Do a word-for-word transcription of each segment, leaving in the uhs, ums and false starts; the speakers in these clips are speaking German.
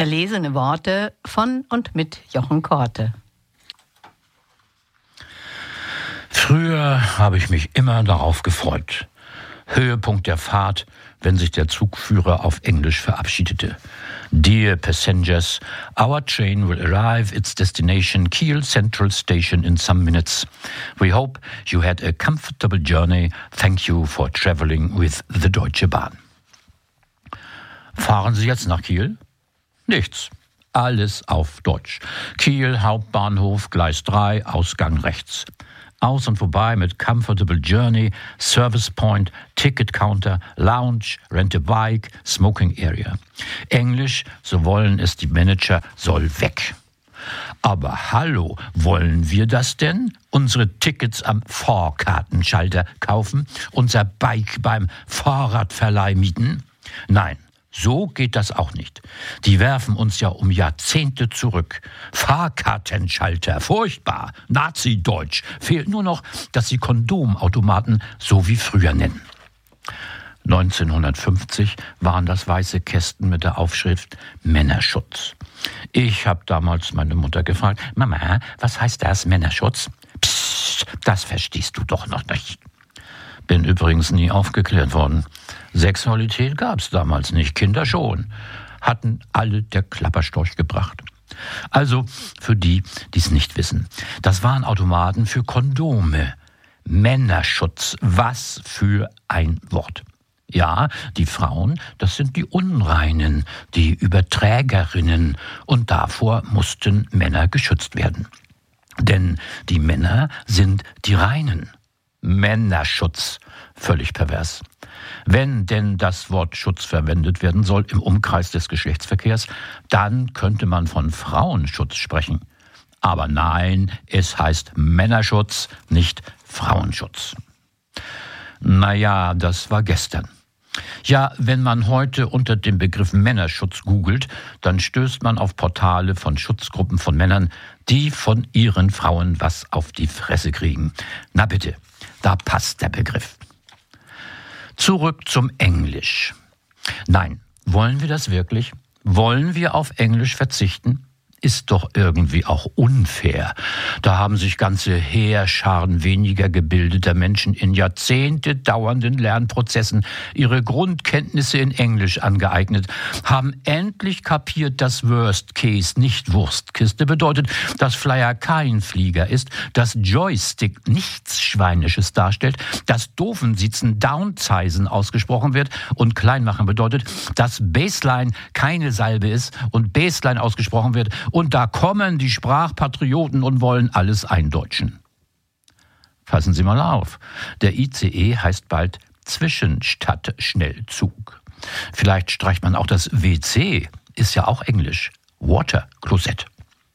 Erlesene Worte von und mit Jochen Korte. Früher habe ich mich immer darauf gefreut. Höhepunkt der Fahrt, wenn sich der Zugführer auf Englisch verabschiedete. Dear passengers, our train will arrive its destination Kiel Central Station in some minutes. We hope you had a comfortable journey. Thank you for traveling with the Deutsche Bahn. Fahren Sie jetzt nach Kiel? Nichts. Alles auf Deutsch. Kiel, Hauptbahnhof, Gleis drei, Ausgang rechts. Aus und vorbei mit Comfortable Journey, Service Point, Ticket Counter, Lounge, Rent a Bike, Smoking Area. Englisch, so wollen es die Manager, soll weg. Aber hallo, wollen wir das denn? Unsere Tickets am Fahrkartenschalter kaufen? Unser Bike beim Fahrradverleih mieten? Nein. So geht das auch nicht. Die werfen uns ja um Jahrzehnte zurück. Fahrkartenschalter, furchtbar, Nazi-Deutsch. Fehlt nur noch, dass sie Kondomautomaten so wie früher nennen. neunzehnhundertfünfzig waren das weiße Kästen mit der Aufschrift Männerschutz. Ich habe damals meine Mutter gefragt, Mama, was heißt das, Männerschutz? Psst, das verstehst du doch noch nicht. Bin übrigens nie aufgeklärt worden. Sexualität gab's damals nicht, Kinder schon. Hatten alle der Klapperstorch gebracht. Also für die, die es nicht wissen. Das waren Automaten für Kondome. Männerschutz, was für ein Wort. Ja, die Frauen, das sind die Unreinen, die Überträgerinnen. Und davor mussten Männer geschützt werden. Denn die Männer sind die Reinen. Männerschutz, völlig pervers. Wenn denn das Wort Schutz verwendet werden soll im Umkreis des Geschlechtsverkehrs, dann könnte man von Frauenschutz sprechen. Aber nein, es heißt Männerschutz, nicht Frauenschutz. Naja, das war gestern. Ja, wenn man heute unter dem Begriff Männerschutz googelt, dann stößt man auf Portale von Schutzgruppen von Männern, die von ihren Frauen was auf die Fresse kriegen. Na bitte, da passt der Begriff. Zurück zum Englisch. Nein, wollen wir das wirklich? Wollen wir auf Englisch verzichten? Ist doch irgendwie auch unfair. Da haben sich ganze Heerscharen weniger gebildeter Menschen in Jahrzehnte dauernden Lernprozessen ihre Grundkenntnisse in Englisch angeeignet, haben endlich kapiert, dass Worst Case nicht Wurstkiste bedeutet, dass Flyer kein Flieger ist, dass Joystick nichts Schweinisches darstellt, dass Doofensitzen Downsizen ausgesprochen wird und Kleinmachen bedeutet, dass Baseline keine Salbe ist und Baseline ausgesprochen wird. Und da kommen die Sprachpatrioten und wollen alles eindeutschen. Passen Sie mal auf. Der I C E heißt bald Zwischenstadt-Schnellzug. Vielleicht streicht man auch das W C, ist ja auch Englisch. Water Closet.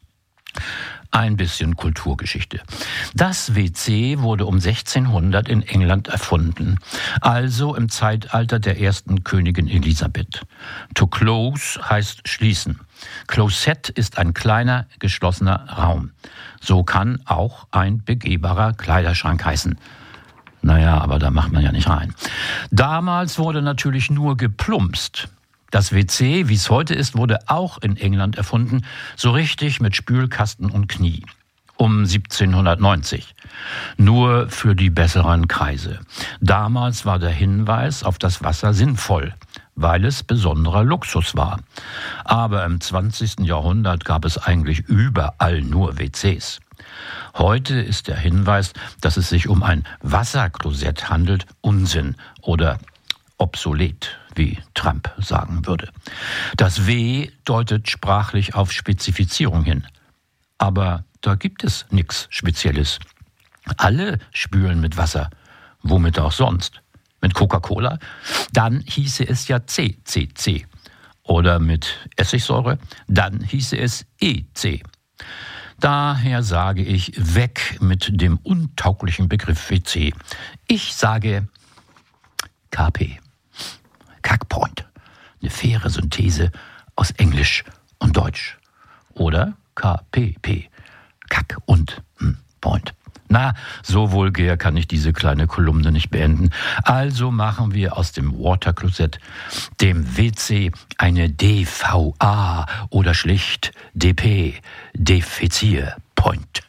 Ein bisschen Kulturgeschichte. Das W C wurde um sechzehnhundert in England erfunden, also im Zeitalter der ersten Königin Elisabeth. To close heißt schließen. Closet ist ein kleiner, geschlossener Raum. So kann auch ein begehbarer Kleiderschrank heißen. Naja, aber da macht man ja nicht rein. Damals wurde natürlich nur geplumpst. Das W C, wie es heute ist, wurde auch in England erfunden, so richtig mit Spülkasten und Knie. Um siebzehnhundertneunzig. Nur für die besseren Kreise. Damals war der Hinweis auf das Wasser sinnvoll, weil es besonderer Luxus war. Aber im zwanzigsten Jahrhundert gab es eigentlich überall nur W Cs. Heute ist der Hinweis, dass es sich um ein Wasserklosett handelt, Unsinn oder obsolet, wie Trump sagen würde. Das W deutet sprachlich auf Spezifizierung hin. Aber da gibt es nichts Spezielles. Alle spülen mit Wasser. Womit auch sonst? Mit Coca-Cola? Dann hieße es ja C C C. Oder mit Essigsäure? Dann hieße es E C. Daher sage ich, weg mit dem untauglichen Begriff W C. Ich sage K P. Kackpoint. Eine faire Synthese aus Englisch und Deutsch. Oder K P P. Kack und hm, Point. Na, so vulgär kann ich diese kleine Kolumne nicht beenden. Also machen wir aus dem Watercloset, dem W C, eine D V A oder schlicht D P, Defizier Point.